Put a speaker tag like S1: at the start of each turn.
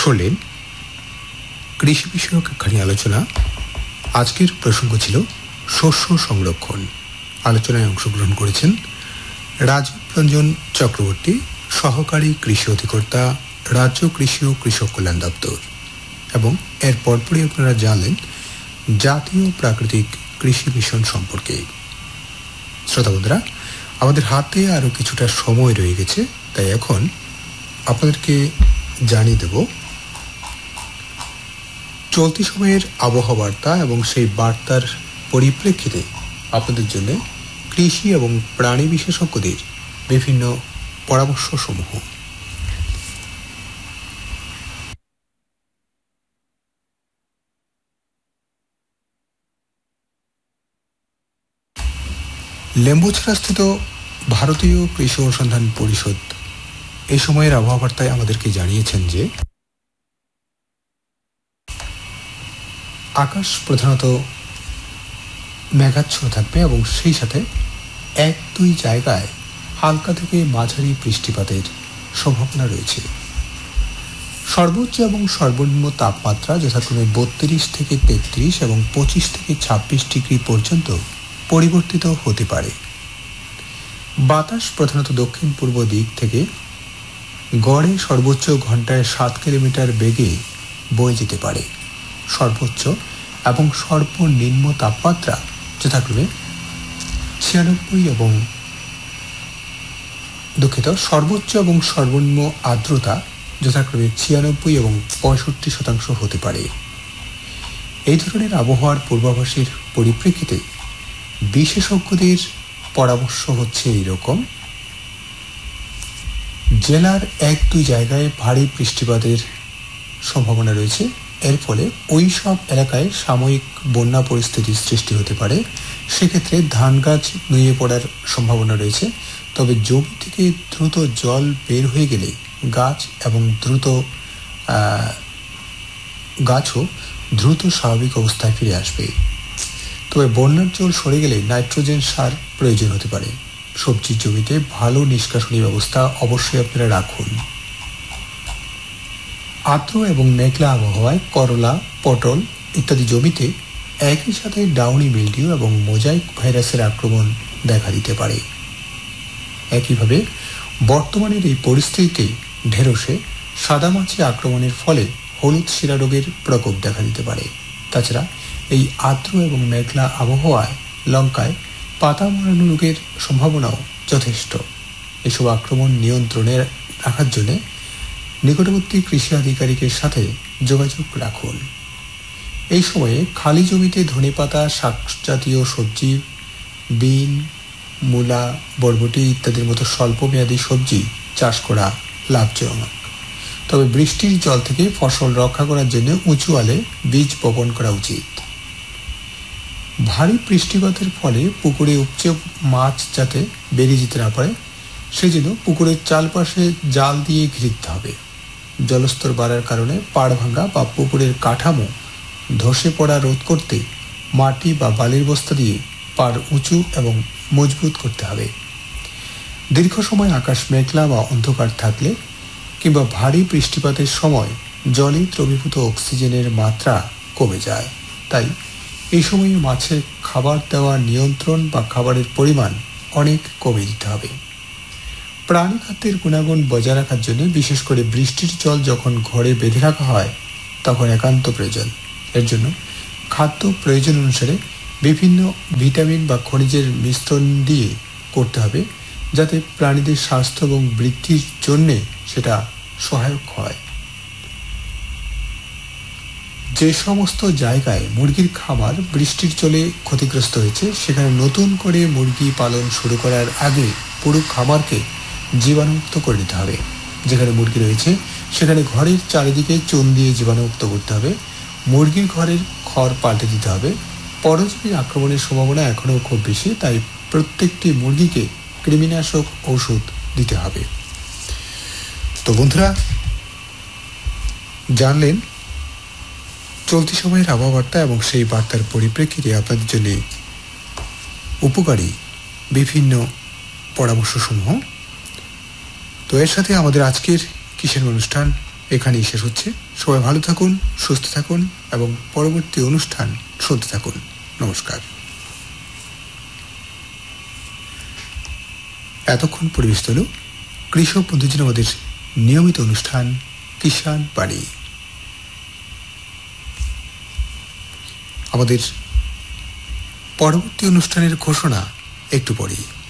S1: শুনলেন কৃষি বিষয়ক একখানি আলোচনা। আজকের প্রসঙ্গ ছিল শস্য সংরক্ষণ। আলোচনায় অংশগ্রহণ করেছেন রাজীব রঞ্জন চক্রবর্তী, সহকারী কৃষি অধিকর্তা, রাজ্য কৃষি ও কৃষক কল্যাণ দপ্তর। এবং এর পরপরই আপনারা জানলেন জাতীয় প্রাকৃতিক কৃষি মিশন সম্পর্কে। শ্রোতা বন্ধুরা, আমাদের হাতে আরও কিছুটা সময় রয়ে গেছে, তাই এখন আপনাদেরকে জানিয়ে দেব চলতি সময়ের আবহাওয়া বার্তা এবং সেই বার্তার পরিপ্রেক্ষিতে আপনাদের জন্য কৃষি এবং প্রাণী বিশেষজ্ঞদের বিভিন্ন পরামর্শ সমূহ। লেম্বুছড়াস্থিত ভারতীয় কৃষি অনুসন্ধান পরিষদ এই সময়ের আবহাওয়া বার্তায় আমাদেরকে জানিয়েছেন যে আকাশ প্রধানত মেঘাচ্ছন্ন থাকবে এবং সেই সাথে 1-2 জায়গায় হালকা থেকে মাঝারি বৃষ্টিপাতের সম্ভাবনা রয়েছে। সর্বোচ্চ এবং সর্বনিম্ন তাপমাত্রা যথাক্রমে 32 থেকে 33 এবং 25 থেকে 26 ডিগ্রি পর্যন্ত পরিবর্তিত হতে পারে। বাতাস প্রধানত দক্ষিণ পূর্ব দিক থেকে গড়ে সর্বোচ্চ ঘন্টায় 7 কিলোমিটার বেগে বয়ে যেতে পারে। সর্বোচ্চ এবং সর্বনিম্ন তাপমাত্রা যথাক্রমে 96 এবং সর্বোচ্চ এবং সর্বনিম্ন আর্দ্রতা যথাক্রমে 96 এবং 65% হতে পারে। এই ধরনের আবহাওয়ার পূর্বাভাসের পরিপ্রেক্ষিতে বিশেষজ্ঞদের পরামর্শ হচ্ছে এইরকম: জেলার 1-2 জায়গায় ভারী বৃষ্টিপাতের সম্ভাবনা রয়েছে। এর ফলে ওই সব এলাকায় সাময়িক বন্যা পরিস্থিতির সৃষ্টি হতে পারে। সেক্ষেত্রে ধান গাছ নুয়ে পড়ার সম্ভাবনা রয়েছে। তবে জমি থেকে দ্রুত জল বের হয়ে গেলে গাছও দ্রুত স্বাভাবিক অবস্থায় ফিরে আসবে। তবে বন্যার জল সরে গেলে নাইট্রোজেন সার প্রয়োজন হতে পারে। সবজির জমিতে ভালো নিষ্কাশনী ব্যবস্থা অবশ্যই আপনারা রাখুন। আর্দ্র এবং মেঘলা আবহাওয়ায় করলা, পটল ইত্যাদি জমিতে একই সাথে ডাউনি মিলডিউ এবং মোজাইক ভাইরাসের আক্রমণ দেখা দিতে পারে। একইভাবে বর্তমানের এই পরিস্থিতিতে ঢেঁড়সে সাদামাছি আক্রমণের ফলে হলুদ শিরা রোগের প্রকোপ দেখা দিতে পারে। তাছাড়া এই আর্দ্র এবং মেঘলা আবহাওয়ায় লঙ্কায় পাতা মরানো রোগের সম্ভাবনাও যথেষ্ট। এসব আক্রমণ নিয়ন্ত্রণে রাখার জন্য নিকটবর্তী কৃষি আধিকারিকের সাথে যোগাযোগ রাখুন। এই সময়ে খালি জমিতে ধনেপাতা, শাক জাতীয় সবজি, বিন, মূলা, বরবটি ইত্যাদির মতো স্বল্পমেয়াদী সবজি চাষ করা লাভজনক। তবে বৃষ্টির জল থেকে ফসল রক্ষা করার জন্য উঁচু আলে বীজ বপন করা উচিত। ভারী বৃষ্টিপাতের ফলে পুকুরে উপচে মাছ যাতে বেরিয়ে যেতে না পারে সেজন্য পুকুরের চারপাশে জাল দিয়ে ঘিরতে হবে। জলস্তর বাড়ার কারণে পাড় ভাঙা বা পুকুরের কাঠামো ধসে পড়া রোধ করতে মাটি বা বালির বস্তা দিয়ে পাড় উঁচু এবং মজবুত করতে হবে। দীর্ঘ সময় আকাশ মেঘলা বা অন্ধকার থাকলে কিংবা ভারী বৃষ্টিপাতের সময় জলে দ্রবীভূত অক্সিজেনের মাত্রা কমে যায়। তাই এই সময়ে মাছের খাবার দেওয়া নিয়ন্ত্রণ বা খাবারের পরিমাণ অনেক কমে দিতে হবে। প্রাণী খাদ্যের গুণাগুণ বজায় রাখার জন্য বিশেষ করে বৃষ্টির জল যখন ঘরে বেঁধে রাখা হয় তখন একান্ত প্রয়োজন। এর জন্য খাদ্য প্রয়োজন অনুসারে বিভিন্ন ভিটামিন বা খনিজের মিশ্রণ দিয়ে করতে হবে, যাতে প্রাণীদের স্বাস্থ্য এবং বৃদ্ধির জন্যে সেটা সহায়ক হয়। যে সমস্ত জায়গায় মুরগির খামার বৃষ্টির জলে ক্ষতিগ্রস্ত হয়েছে সেখানে নতুন করে মুরগি পালন শুরু করার আগে পুরো খামারকে জীবাণুমুক্ত করে দিতে হবে। যেখানে মুরগি রয়েছে সেখানে ঘরের চারিদিকে চুন দিয়ে জীবাণুমুক্ত করতে হবে। মুরগির ঘরের খড় পাল্টে দিতে হবে। পরজীবীর আক্রমণের সম্ভাবনা এখনও খুব বেশি, তাই প্রত্যেকটি মুরগিকে কৃমিনাশক ওষুধ দিতে হবে। তো বন্ধুরা, জানলেন চলতি সময়ের আবহাওয়া বার্তা এবং সেই বার্তার পরিপ্রেক্ষিতে আপনাদের জন্য উপকারী বিভিন্ন পরামর্শসমূহ। তো এর সাথে আমাদের আজকের কিষাণ অনুষ্ঠান এখানেই শেষ হচ্ছে। সবাই ভালো থাকুন, সুস্থ থাকুন এবং পরবর্তী অনুষ্ঠান শুনতে থাকুন। নমস্কার। এতক্ষণ পরিবেশিত হল কৃষক বন্ধুর জন্য আমাদের নিয়মিত অনুষ্ঠান কিষাণ বাণী। আমাদের পরবর্তী অনুষ্ঠানের ঘোষণা একটু পরেই।